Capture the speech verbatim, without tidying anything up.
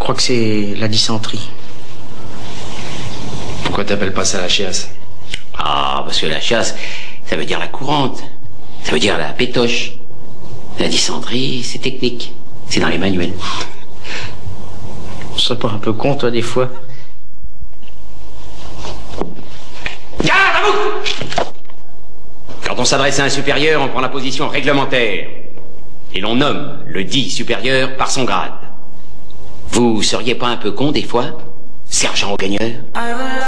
crois que c'est la dysenterie. Pourquoi t'appelles pas ça la chiasse? Ah, parce que la chiasse, ça veut dire la courante. Ça veut dire la pétoche. La dysenterie, c'est technique. C'est dans les manuels. Ça pas un peu con, toi, des fois? Garde à vous! Quand on s'adresse à un supérieur, on prend la position réglementaire. Et l'on nomme le dit supérieur par son grade. Vous seriez pas un peu con, des fois, sergent au gagneur?